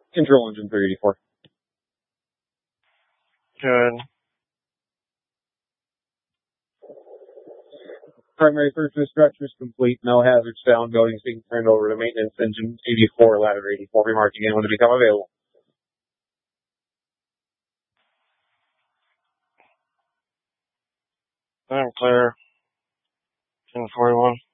Control engine 384. Good. Primary search and destruction is complete. No hazards found. Buildings being turned over to maintenance. Engine 84, ladder 84. Remark again when to become available. I'm clear. 1041.